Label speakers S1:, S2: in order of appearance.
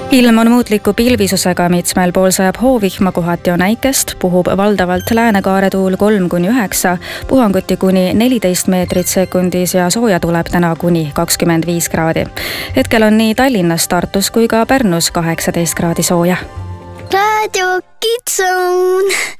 S1: Ilm on muutliku pilvisusega, mitmel pool sajab hoovihma, kohati on äikest, puhub valdavalt läänekaare tuul 3–9, puhanguti kuni 14 meetrit sekundis ja sooja tuleb täna kuni 25 kraadi. Hetkel on nii Tallinnas, Tartus kui ka Pärnus 18 kraadi sooja.
S2: Raadio Kids Zone.